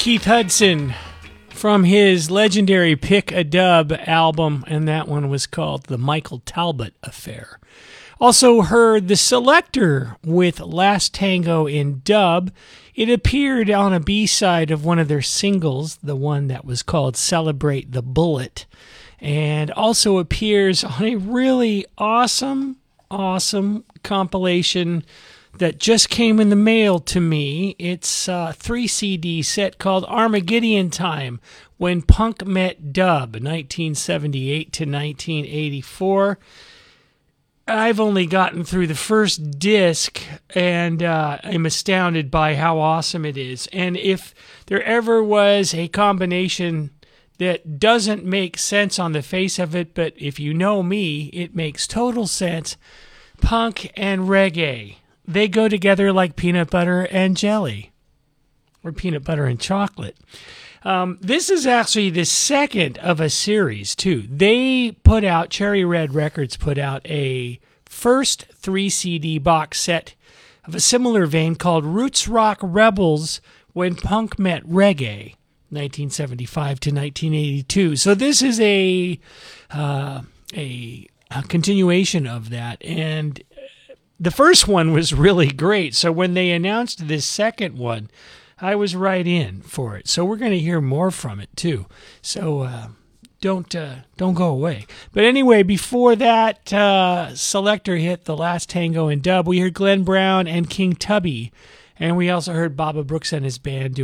Keith Hudson from his legendary Pick a Dub album, and that one was called The Michael Talbot Affair. Also heard The Selecter with Last Tango in Dub. It appeared on a B-side of one of their singles, the one that was called Celebrate the Bullet, and also appears on a really awesome compilation that just came in the mail to me. It's a 3 CD set called Armageddon Time, When Punk Met Dub, 1978 to 1984. I've only gotten through the first disc, and I'm astounded by how awesome it is. And if there ever was a combination that doesn't make sense on the face of it, but if you know me, it makes total sense, punk and reggae. They go together like peanut butter and jelly, or peanut butter and chocolate. This is actually the second of a series, too. Cherry Red Records put out a first 3 CD box set of a similar vein called Roots Rock Rebels When Punk Met Reggae, 1975 to 1982. So this is a continuation of that, and the first one was really great. So when they announced this second one, I was right in for it. So we're going to hear more from it too. So don't go away. But anyway, before that Selecter hit The Last Tango in Dub, we heard Glenn Brown and King Tubby, and we also heard Baba Brooks and his band